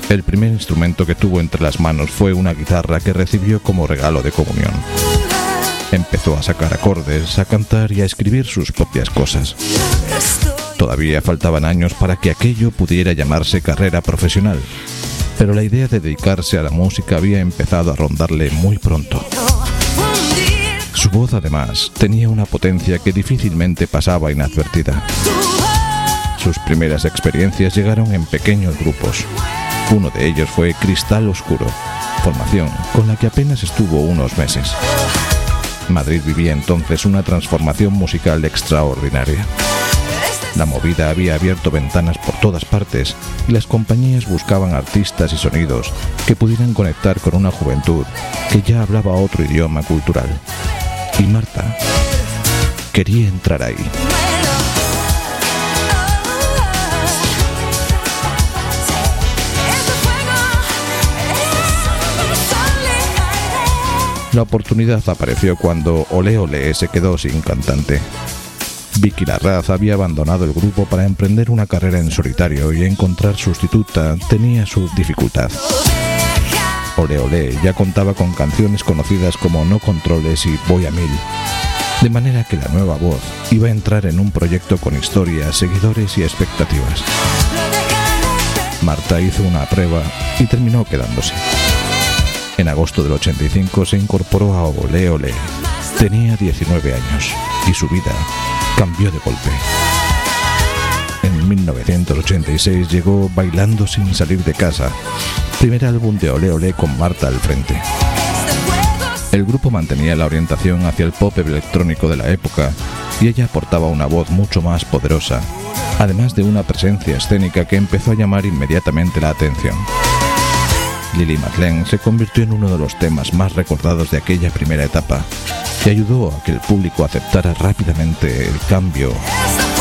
El primer instrumento que tuvo entre las manos fue una guitarra que recibió como regalo de comunión. Empezó a sacar acordes, a cantar y a escribir sus propias cosas. Todavía faltaban años para que aquello pudiera llamarse carrera profesional, pero la idea de dedicarse a la música había empezado a rondarle muy pronto. Su voz, además, tenía una potencia que difícilmente pasaba inadvertida. Sus primeras experiencias llegaron en pequeños grupos. Uno de ellos fue Cristal Oscuro, formación con la que apenas estuvo unos meses. Madrid vivía entonces una transformación musical extraordinaria. La movida había abierto ventanas por todas partes y las compañías buscaban artistas y sonidos que pudieran conectar con una juventud que ya hablaba otro idioma cultural. Y Marta quería entrar ahí. La oportunidad apareció cuando Olé Olé se quedó sin cantante. Vicky Larraz había abandonado el grupo para emprender una carrera en solitario y encontrar sustituta tenía su dificultad. Olé Olé ya contaba con canciones conocidas como No Controles y Voy a Mil, de manera que la nueva voz iba a entrar en un proyecto con historia, seguidores y expectativas. Marta hizo una prueba y terminó quedándose. En agosto del 85 se incorporó a Olé Olé. Tenía 19 años y su vida cambió de golpe. En 1986 llegó Bailando sin salir de casa, primer álbum de Olé Olé con Marta al frente. El grupo mantenía la orientación hacia el pop electrónico de la época y ella aportaba una voz mucho más poderosa, además de una presencia escénica que empezó a llamar inmediatamente la atención. Lili Marlene se convirtió en uno de los temas más recordados de aquella primera etapa y ayudó a que el público aceptara rápidamente el cambio